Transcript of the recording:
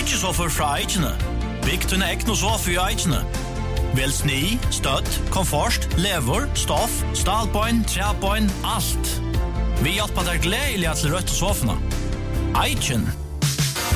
Bygge sofer fra Eikene. Bygg tunne ekne sofer i Eikene. Vel sni, støtt, komfort, lever, stoff, stalbein, træbein, alt. Vi hjelper deg gledelig til rødt sofene. Eiken.